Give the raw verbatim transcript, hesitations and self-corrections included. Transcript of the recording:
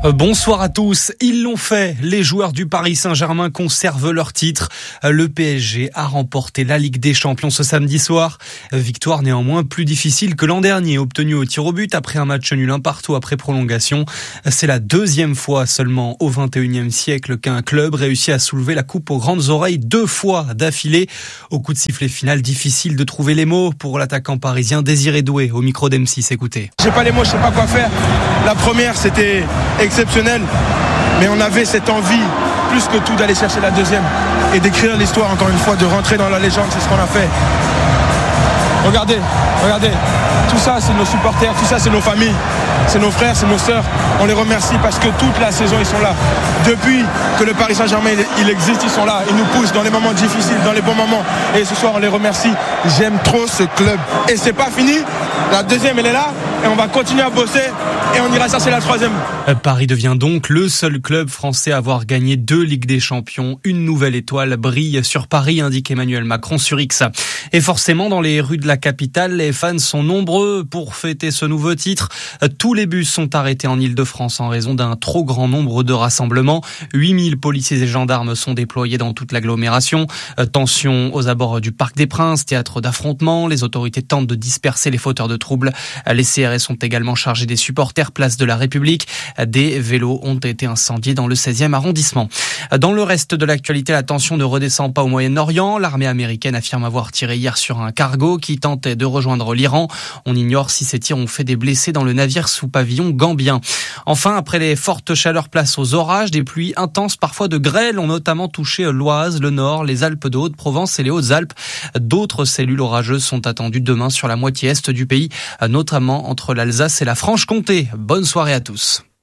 Bonsoir à tous. Ils l'ont fait. Les joueurs du Paris Saint-Germain conservent leur titre. Le P S G a remporté la Ligue des Champions ce samedi soir. Victoire néanmoins plus difficile que l'an dernier, obtenue au tir au but après un match nul un partout après prolongation. C'est la deuxième fois seulement au vingt et unième siècle qu'un club réussit à soulever la coupe aux grandes oreilles deux fois d'affilée. Au coup de sifflet final, difficile de trouver les mots pour l'attaquant parisien Désiré Doué au micro d'M six. Écoutez. J'ai pas les mots, je sais pas quoi faire. La première, c'était exceptionnel, mais on avait cette envie plus que tout d'aller chercher la deuxième et d'écrire l'histoire encore une fois, de rentrer dans la légende. C'est ce qu'on a fait. Regardez, regardez, tout ça c'est nos supporters, tout ça c'est nos familles, c'est nos frères, c'est nos sœurs. On les remercie parce que toute la saison ils sont là. Depuis que le Paris Saint-Germain il existe, ils sont là, ils nous poussent dans les moments difficiles, dans les bons moments. Et ce soir on les remercie. J'aime trop ce club. Et c'est pas fini, la deuxième elle est là et on va continuer à bosser et on ira chercher la troisième. Paris devient donc le seul club français à avoir gagné deux Ligues des Champions. Une nouvelle étoile brille sur Paris, indique Emmanuel Macron sur X. Et forcément, dans les rues de la capitale, les fans sont nombreux pour fêter ce nouveau titre. Tous les bus sont arrêtés en Île-de-France en raison d'un trop grand nombre de rassemblements. huit mille policiers et gendarmes sont déployés dans toute l'agglomération. Tension aux abords du Parc des Princes, théâtre d'affrontements. Les autorités tentent de disperser les fauteurs de troubles. Les C R S sont également chargés des supporters, place de la République. Des vélos ont été incendiés dans le seizième arrondissement. Dans le reste de l'actualité, la tension ne redescend pas au Moyen-Orient. L'armée américaine affirme avoir tiré hier sur un cargo qui tentait de rejoindre l'Iran. On ignore si ces tirs ont fait des blessés dans le navire sous pavillon gambien. Enfin, après les fortes chaleurs, place aux orages. Des pluies intenses, parfois de grêle, ont notamment touché l'Oise, le Nord, les Alpes de Haute-Provence et les Hautes-Alpes. D'autres cellules orageuses sont attendues demain sur la moitié est du pays, notamment entre l'Alsace et la Franche-Comté. Bonne soirée à tous.